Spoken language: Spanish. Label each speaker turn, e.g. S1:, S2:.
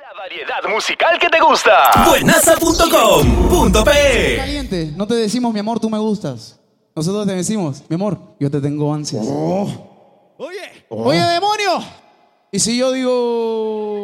S1: La variedad musical que te gusta. Buenaza.com.pe.
S2: Caliente, no te decimos mi amor, tú me gustas. Nosotros te decimos, mi amor, yo te tengo ansias.
S3: Oye.
S2: Oye, demonio. Y si yo digo...